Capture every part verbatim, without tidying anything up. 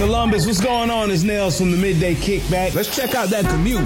Columbus, what's going on? It's Nails from the Midday Kickback. Let's check out that commute.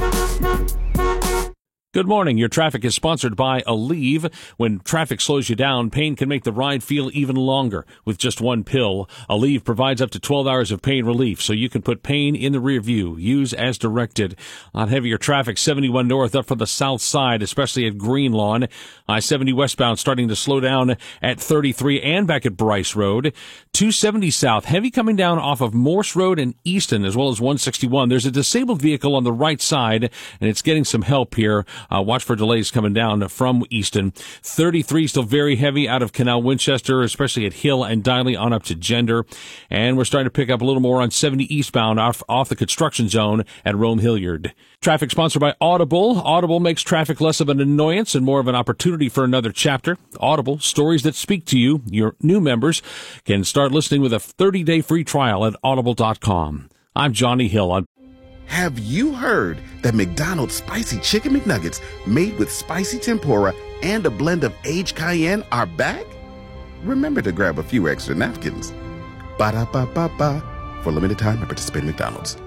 Good morning. Your traffic is sponsored by Aleve. When traffic slows you down, pain can make the ride feel even longer. With just one pill, Aleve provides up to twelve hours of pain relief, so you can put pain in the rear view. Use as directed. On heavier traffic, seventy-one north up from the south side, especially at Greenlawn. I seventy westbound starting to slow down at thirty-three and back at Bryce Road. two seventy south, heavy coming down off of Morse Road and Easton, as well as one sixty-one. There's a disabled vehicle on the right side, and it's getting some help here. Uh, watch for delays coming down from Easton. thirty-three still very heavy out of Canal Winchester, especially at Hill and Diley on up to Gender. And we're starting to pick up a little more on seventy eastbound off, off the construction zone at Rome Hilliard. Traffic sponsored by Audible. Audible makes traffic less of an annoyance and more of an opportunity for another chapter. Audible, stories that speak to you. Your new members can start listening with a thirty-day free trial at audible dot com. I'm Johnny Hill on Have you heard that McDonald's Spicy Chicken McNuggets made with spicy tempura and a blend of aged cayenne are back? Remember to grab a few extra napkins. Ba-da-ba-ba-ba. For a limited time at participating McDonald's.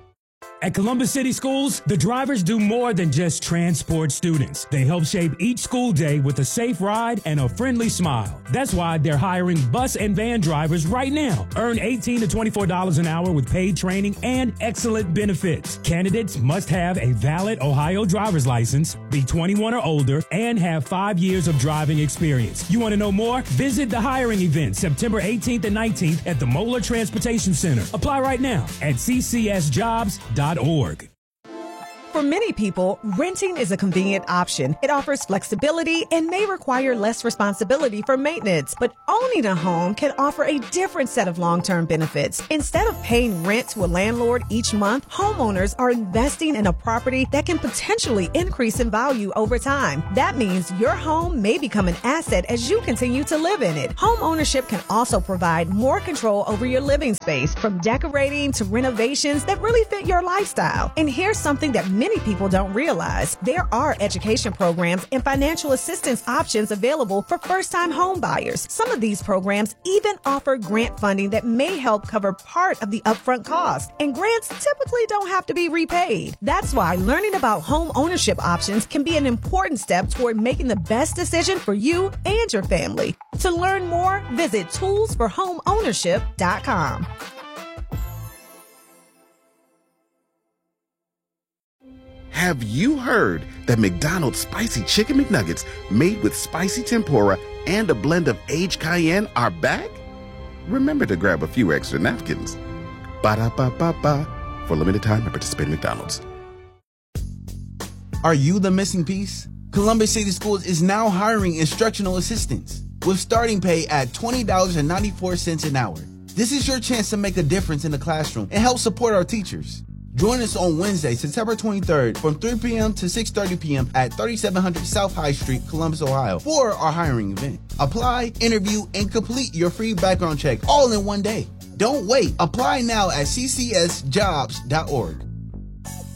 At Columbus City Schools, the drivers do more than just transport students. They help shape each school day with a safe ride and a friendly smile. That's why they're hiring bus and van drivers right now. Earn eighteen to twenty-four dollars an hour with paid training and excellent benefits. Candidates must have a valid Ohio driver's license, be twenty-one or older, and have five years of driving experience. You want to know more? Visit the hiring event September eighteenth and nineteenth at the Moeller Transportation Center. Apply right now at c c s jobs dot org. For many people, renting is a convenient option. It offers flexibility and may require less responsibility for maintenance, but owning a home can offer a different set of long-term benefits. Instead of paying rent to a landlord each month, homeowners are investing in a property that can potentially increase in value over time. That means your home may become an asset as you continue to live in it. Home ownership can also provide more control over your living space, from decorating to renovations that really fit your lifestyle. And here's something that many people don't realize. There are education programs and financial assistance options available for first-time home buyers. Some of these programs even offer grant funding that may help cover part of the upfront cost. And grants typically don't have to be repaid. That's why learning about home ownership options can be an important step toward making the best decision for you and your family. To learn more, visit tools for home ownership dot com. Have you heard that McDonald's Spicy Chicken McNuggets made with spicy tempura and a blend of aged cayenne are back? Remember to grab a few extra napkins. Ba-da-ba-ba-ba. For a limited time at participating McDonald's. Are you the missing piece? Columbus City Schools is now hiring instructional assistants with starting pay at twenty dollars and ninety-four cents an hour. This is your chance to make a difference in the classroom and help support our teachers. Join us on Wednesday, September twenty-third from three p.m. to six thirty p.m. at thirty-seven hundred South High Street, Columbus, Ohio for our hiring event. Apply, interview, and complete your free background check all in one day. Don't wait. Apply now at c c s jobs dot org.